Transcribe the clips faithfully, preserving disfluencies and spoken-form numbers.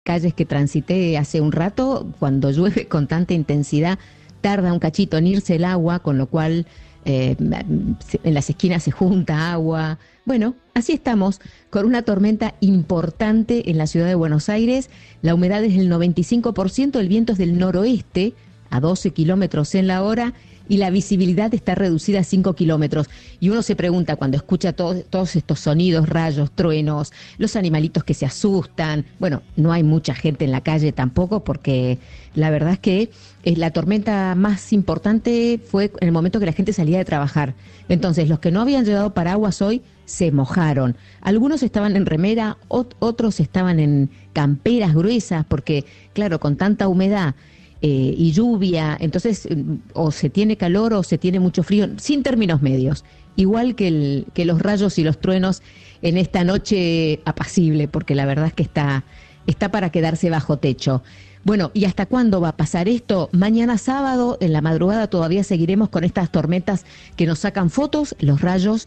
calles que transité hace un rato, cuando llueve con tanta intensidad, tarda un cachito en irse el agua, con lo cual eh, en las esquinas se junta agua. Bueno, así estamos, con una tormenta importante en la ciudad de Buenos Aires. La humedad es del noventa y cinco por ciento, el viento es del noroeste, a doce kilómetros en la hora, y la visibilidad está reducida a cinco kilómetros. Y uno se pregunta cuando escucha todo, todos estos sonidos, rayos, truenos, los animalitos que se asustan. Bueno, no hay mucha gente en la calle tampoco, porque la verdad es que eh, la tormenta más importante fue en el momento que la gente salía de trabajar. Entonces, los que no habían llevado paraguas hoy se mojaron. Algunos estaban en remera, ot- otros estaban en camperas gruesas, porque, claro, con tanta humedad Eh, y lluvia, entonces o se tiene calor o se tiene mucho frío, sin términos medios, igual que, el, que los rayos y los truenos en esta noche apacible, porque la verdad es que está, está para quedarse bajo techo. Bueno, ¿y hasta cuándo va a pasar esto? Mañana sábado, en la madrugada, todavía seguiremos con estas tormentas que nos sacan fotos, los rayos,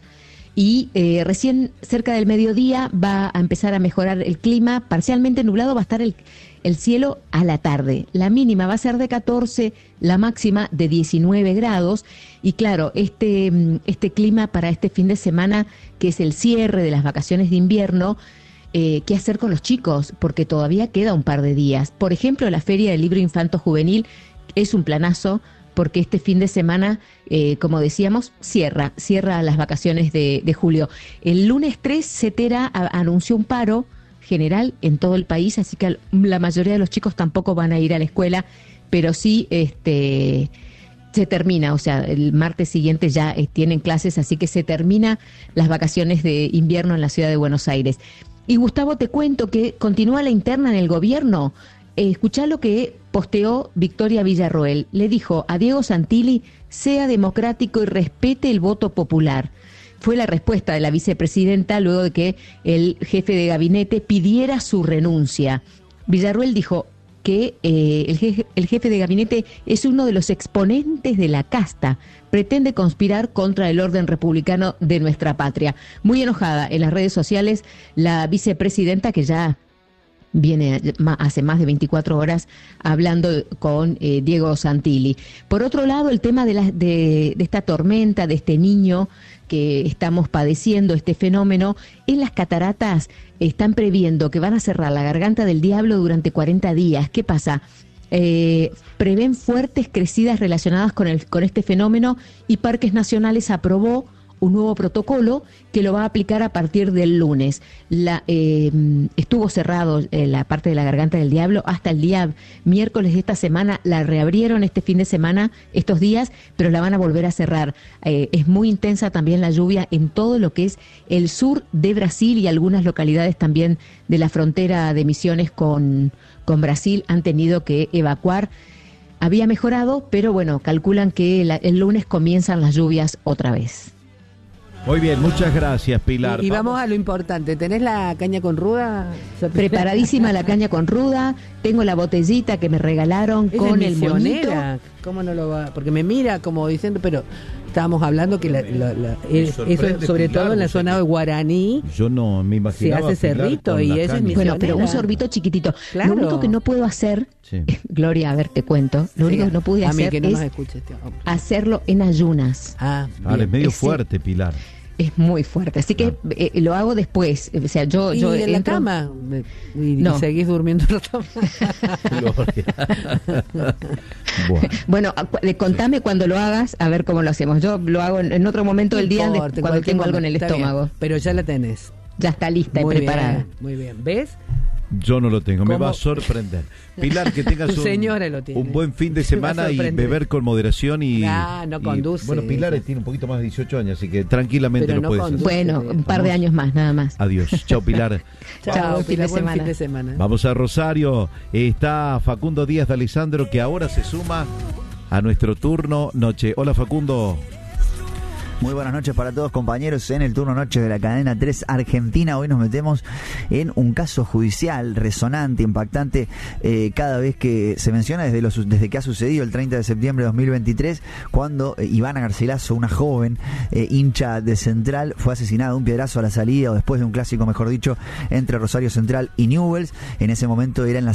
y eh, recién cerca del mediodía va a empezar a mejorar el clima, parcialmente nublado va a estar el, el cielo a la tarde. La mínima va a ser de catorce, la máxima de diecinueve grados, y claro, este, este clima para este fin de semana, que es el cierre de las vacaciones de invierno, eh, ¿qué hacer con los chicos? Porque todavía queda un par de días. Por ejemplo, la Feria del Libro Infanto Juvenil es un planazo, porque este fin de semana, eh, como decíamos, cierra, cierra las vacaciones de, de julio. El lunes tres, CETERA a, anunció un paro general en todo el país, así que la mayoría de los chicos tampoco van a ir a la escuela, pero sí este, se termina, o sea, el martes siguiente ya eh, tienen clases, así que se termina las vacaciones de invierno en la ciudad de Buenos Aires. Y Gustavo, te cuento que continúa la interna en el gobierno. Eh, escuchá lo que posteó Victoria Villarroel. Le dijo a Diego Santilli: sea democrático y respete el voto popular. Fue la respuesta de la vicepresidenta luego de que el jefe de gabinete pidiera su renuncia. Villarroel dijo que eh, el, jefe, el jefe de gabinete es uno de los exponentes de la casta, pretende conspirar contra el orden republicano de nuestra patria. Muy enojada en las redes sociales la vicepresidenta, que ya viene hace más de veinticuatro horas hablando con eh, Diego Santilli. Por otro lado, el tema de, la, de, de esta tormenta, de este niño que estamos padeciendo, este fenómeno, en las cataratas están previendo que van a cerrar la Garganta del Diablo durante cuarenta días. ¿Qué pasa? Eh, prevén fuertes crecidas relacionadas con, el, con este fenómeno, y Parques Nacionales aprobó un nuevo protocolo que lo va a aplicar a partir del lunes. La, eh, estuvo cerrado eh, la parte de la Garganta del Diablo hasta el día miércoles de esta semana. La reabrieron este fin de semana, estos días, pero la van a volver a cerrar. Eh, es muy intensa también la lluvia en todo lo que es el sur de Brasil, y algunas localidades también de la frontera de Misiones con, con Brasil han tenido que evacuar. Había mejorado, pero bueno, calculan que la, el lunes comienzan las lluvias otra vez. Muy bien, muchas gracias, Pilar. Y, y vamos a lo importante. ¿Tenés la caña con ruda? Preparadísima la caña con ruda. Tengo la botellita que me regalaron con el moñito. ¿Cómo no lo va? Porque me mira como diciendo, pero estábamos hablando que la, la, la, es, eso, sobre Pilar, todo en la zona de Guaraní, yo no me imaginaba, se hace cerrito y eso es misionera. Bueno, pero un sorbito chiquitito. Claro. Lo único que no puedo hacer, sí. Gloria, a ver, te cuento. Lo sí, único que no pude hacer que no es escuche, hacerlo en ayunas. Ah, vale, es medio Ese, fuerte, Pilar. Es muy fuerte, así que no. eh, lo hago después, o sea, yo... ¿Y yo en entro... la cama? ¿Y, no. y seguís durmiendo en la cama? bueno, bueno contame sí. cuando lo hagas, a ver cómo lo hacemos. Yo lo hago en, en otro momento no del día, importa, de, cuando tengo algo en el estómago. Bien, pero ya la tenés. Ya está lista muy y preparada. Bien, muy bien, ¿ves? Yo no lo tengo, ¿Cómo? Me va a sorprender. Pilar, que tengas un, un buen fin de semana y beber con moderación y... Ah, no conduce. Y, bueno, Pilar tiene un poquito más de dieciocho años, así que tranquilamente Pero lo no puedes conduce. hacer. Bueno, un par de años más, nada más. Adiós. Chao, Pilar. Chao, Pilar, buen fin de semana. Vamos a Rosario. Está Facundo Díaz de Alessandro, que ahora se suma a nuestro turno noche. Hola, Facundo. Muy buenas noches para todos, compañeros. En el turno noche de la cadena tres Argentina, hoy nos metemos en un caso judicial resonante, impactante, eh, cada vez que se menciona desde, los, desde que ha sucedido el treinta de septiembre de dos mil veintitrés, cuando eh, Ivana Garcilaso, una joven eh, hincha de Central, fue asesinada de un piedrazo a la salida, o después de un clásico, mejor dicho, entre Rosario Central y Newell's. En ese momento era en la